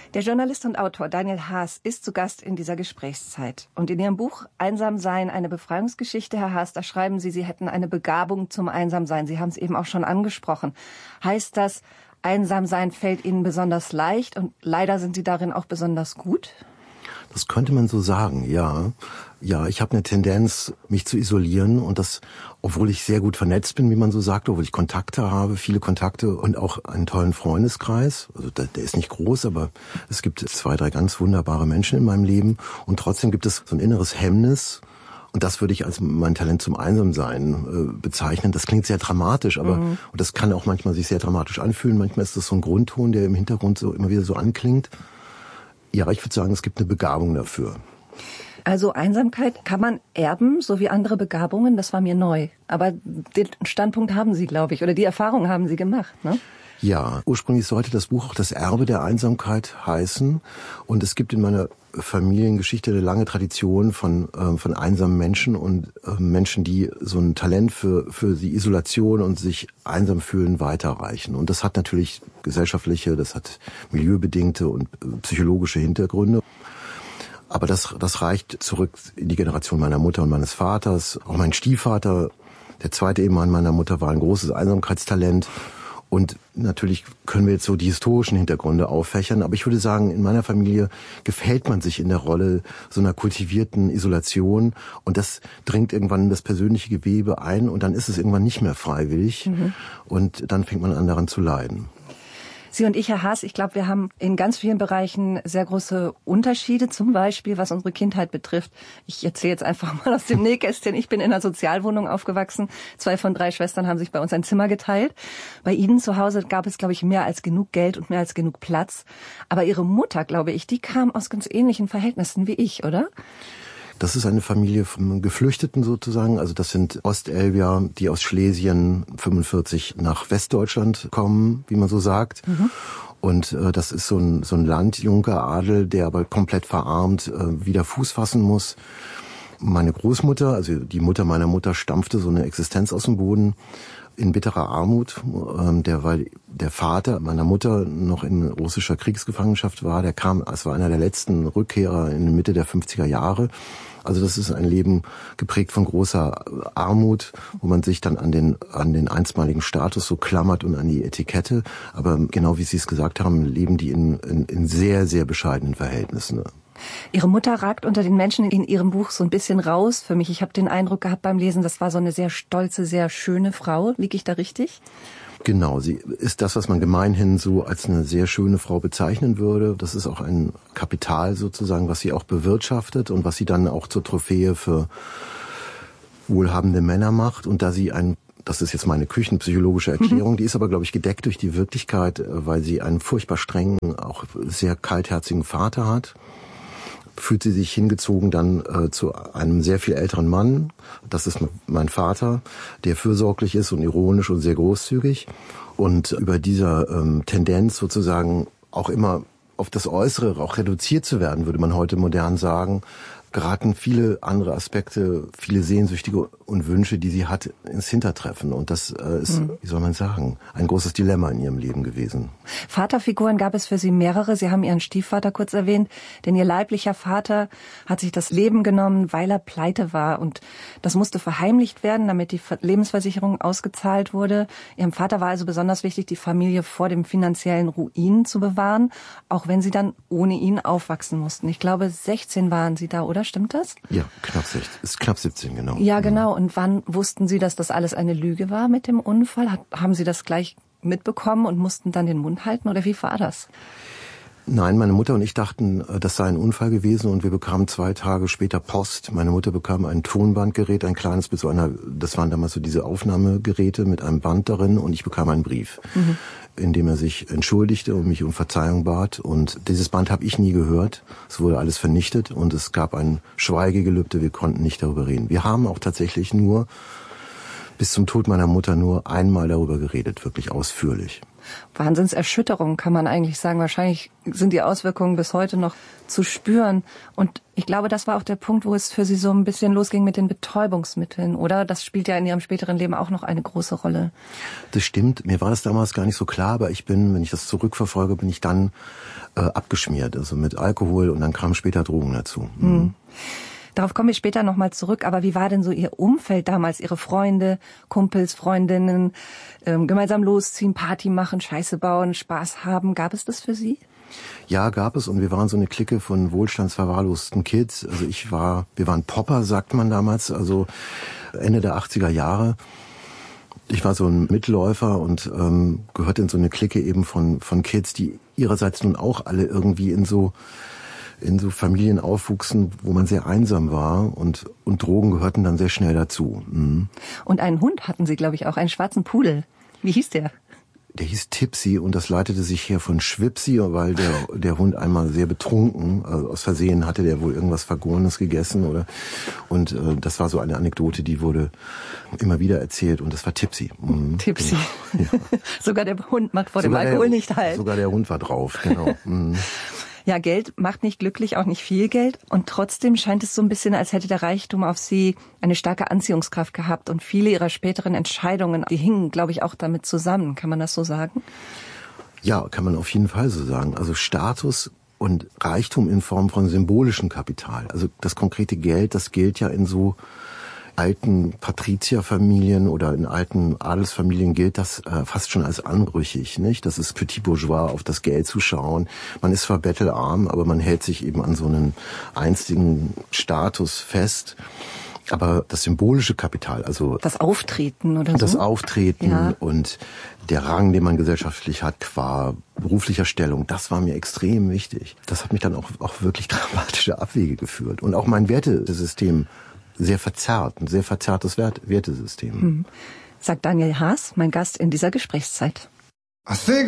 Der Journalist und Autor Daniel Haas ist zu Gast in dieser Gesprächszeit. Und in Ihrem Buch Einsamsein, eine Befreiungsgeschichte, Herr Haas, da schreiben Sie, Sie hätten eine Begabung zum Einsamsein. Sie haben es eben auch schon angesprochen. Heißt das, Einsamsein fällt Ihnen besonders leicht und leider sind Sie darin auch besonders gut? Das könnte man so sagen, ja. Ja, ich habe eine Tendenz, mich zu isolieren und das, obwohl ich sehr gut vernetzt bin, wie man so sagt, obwohl ich Kontakte habe, viele Kontakte und auch einen tollen Freundeskreis. Also der ist nicht groß, aber es gibt 2, 3 ganz wunderbare Menschen in meinem Leben und trotzdem gibt es so ein inneres Hemmnis. Und das würde ich als mein Talent zum Einsamsein bezeichnen. Das klingt sehr dramatisch, aber und das kann auch manchmal sich sehr dramatisch anfühlen. Manchmal ist das so ein Grundton, der im Hintergrund so immer wieder so anklingt. Ja, ich würde sagen, es gibt eine Begabung dafür. Also Einsamkeit kann man erben, so wie andere Begabungen, das war mir neu. Aber den Standpunkt haben Sie, glaube ich, oder die Erfahrung haben Sie gemacht, ne? Ja, ursprünglich sollte das Buch auch das Erbe der Einsamkeit heißen. Und es gibt in meiner Familiengeschichte eine lange Tradition von einsamen Menschen und Menschen, die so ein Talent für die Isolation und sich einsam fühlen weiterreichen. Und das hat natürlich gesellschaftliche, das hat milieubedingte und psychologische Hintergründe. Aber das reicht zurück in die Generation meiner Mutter und meines Vaters. Auch mein Stiefvater, der zweite Ehemann meiner Mutter, war ein großes Einsamkeitstalent. Und natürlich können wir jetzt so die historischen Hintergründe auffächern, aber ich würde sagen, in meiner Familie gefällt man sich in der Rolle so einer kultivierten Isolation und das dringt irgendwann in das persönliche Gewebe ein und dann ist es irgendwann nicht mehr freiwillig und dann fängt man an, daran zu leiden. Sie und ich, Herr Haas, ich glaube, wir haben in ganz vielen Bereichen sehr große Unterschiede, zum Beispiel was unsere Kindheit betrifft. Ich erzähle jetzt einfach mal aus dem Nähkästchen. Ich bin in einer Sozialwohnung aufgewachsen. 2 von 3 Schwestern haben sich bei uns ein Zimmer geteilt. Bei Ihnen zu Hause gab es, glaube ich, mehr als genug Geld und mehr als genug Platz. Aber Ihre Mutter, glaube ich, die kam aus ganz ähnlichen Verhältnissen wie ich, oder? Das ist eine Familie von Geflüchteten sozusagen. Also das sind Ostelbier, die aus Schlesien 45 nach Westdeutschland kommen, wie man so sagt. Und das ist so ein landjunker Adel, der aber komplett verarmt wieder Fuß fassen muss. Meine Großmutter, also die Mutter meiner Mutter, stampfte so eine Existenz aus dem Boden in bitterer Armut, weil der Vater meiner Mutter noch in russischer Kriegsgefangenschaft war. Der kam, es war einer der letzten Rückkehrer in der Mitte der 50er Jahre. Also das ist ein Leben geprägt von großer Armut, wo man sich dann an den einstmaligen Status so klammert und an die Etikette. Aber genau wie Sie es gesagt haben, leben die in sehr, sehr bescheidenen Verhältnissen. Ihre Mutter ragt unter den Menschen in Ihrem Buch so ein bisschen raus für mich. Ich habe den Eindruck gehabt beim Lesen, das war so eine sehr stolze, sehr schöne Frau. Liege ich da richtig? Genau, sie ist das, was man gemeinhin so als eine sehr schöne Frau bezeichnen würde. Das ist auch ein Kapital sozusagen, was sie auch bewirtschaftet und was sie dann auch zur Trophäe für wohlhabende Männer macht. Und da sie das ist jetzt meine küchenpsychologische Erklärung, die ist aber, glaube ich, gedeckt durch die Wirklichkeit, weil sie einen furchtbar strengen, auch sehr kaltherzigen Vater hat. Fühlt sie sich hingezogen dann zu einem sehr viel älteren Mann. Das ist mein Vater, der fürsorglich ist und ironisch und sehr großzügig. Und über dieser Tendenz sozusagen auch immer auf das Äußere auch reduziert zu werden, würde man heute modern sagen, geraten viele andere Aspekte, viele Sehnsüchtige und Wünsche, die sie hat, ins Hintertreffen. Und das ist, wie soll man sagen, ein großes Dilemma in ihrem Leben gewesen. Vaterfiguren gab es für Sie mehrere. Sie haben Ihren Stiefvater kurz erwähnt, denn Ihr leiblicher Vater hat sich das Leben genommen, weil er pleite war. Und das musste verheimlicht werden, damit die Lebensversicherung ausgezahlt wurde. Ihrem Vater war also besonders wichtig, die Familie vor dem finanziellen Ruin zu bewahren, auch wenn Sie dann ohne ihn aufwachsen mussten. Ich glaube, 16 waren Sie da, oder? Stimmt das? Ja, knapp 17, genau. Ja, genau. Und wann wussten Sie, dass das alles eine Lüge war mit dem Unfall? Haben Sie das gleich mitbekommen und mussten dann den Mund halten, oder wie war das? Nein, meine Mutter und ich dachten, das sei ein Unfall gewesen und wir bekamen 2 Tage später Post. Meine Mutter bekam ein Tonbandgerät, ein kleines mit so das waren damals so diese Aufnahmegeräte mit einem Band darin und ich bekam einen Brief, in dem er sich entschuldigte und mich um Verzeihung bat. Und dieses Band habe ich nie gehört. Es wurde alles vernichtet und es gab ein Schweigegelübde, wir konnten nicht darüber reden. Wir haben auch tatsächlich bis zum Tod meiner Mutter nur einmal darüber geredet, wirklich ausführlich. Wahnsinnserschütterung, kann man eigentlich sagen. Wahrscheinlich sind die Auswirkungen bis heute noch zu spüren. Und ich glaube, das war auch der Punkt, wo es für Sie so ein bisschen losging mit den Betäubungsmitteln, oder? Das spielt ja in Ihrem späteren Leben auch noch eine große Rolle. Das stimmt. Mir war das damals gar nicht so klar, aber wenn ich das zurückverfolge, bin ich dann abgeschmiert, also mit Alkohol, und dann kamen später Drogen dazu. Mhm. Darauf komme ich später nochmal zurück, aber wie war denn so Ihr Umfeld damals? Ihre Freunde, Kumpels, Freundinnen, gemeinsam losziehen, Party machen, Scheiße bauen, Spaß haben, gab es das für Sie? Ja, gab es, und wir waren so eine Clique von wohlstandsverwahrlosten Kids. Also wir waren Popper, sagt man damals, also Ende der 80er Jahre. Ich war so ein Mitläufer und gehörte in so eine Clique eben von Kids, die ihrerseits nun auch alle irgendwie in so Familien aufwuchsen, wo man sehr einsam war, und Drogen gehörten dann sehr schnell dazu. Mhm. Und einen Hund hatten Sie, glaube ich, auch, einen schwarzen Pudel. Wie hieß der? Der hieß Tipsy, und das leitete sich her von Schwipsi, weil der Hund einmal sehr betrunken, also aus Versehen hatte der wohl irgendwas Vergorenes gegessen und das war so eine Anekdote, die wurde immer wieder erzählt, und das war Tipsy. Mhm. Tipsy. Genau. Ja. Sogar der Hund macht vor dem Alkohol nicht halt. Sogar der Hund war drauf, genau. Mhm. Ja, Geld macht nicht glücklich, auch nicht viel Geld. Und trotzdem scheint es so ein bisschen, als hätte der Reichtum auf Sie eine starke Anziehungskraft gehabt. Und viele Ihrer späteren Entscheidungen, die hingen, glaube ich, auch damit zusammen. Kann man das so sagen? Ja, kann man auf jeden Fall so sagen. Also Status und Reichtum in Form von symbolischem Kapital. Also das konkrete Geld, das gilt ja in so alten Patrizierfamilien oder in alten Adelsfamilien gilt das fast schon als anrüchig, nicht? Das ist Petit Bourgeois, auf das Geld zu schauen. Man ist zwar bettelarm, aber man hält sich eben an so einen einstigen Status fest. Aber das symbolische Kapital, also das Auftreten oder so? Das Auftreten und der Rang, den man gesellschaftlich hat, qua beruflicher Stellung, das war mir extrem wichtig. Das hat mich dann auch wirklich dramatische Abwege geführt. Und auch mein Wertesystem sehr verzerrt, ein sehr verzerrtes Wertesystem. Sagt Daniel Haas, mein Gast in dieser Gesprächszeit.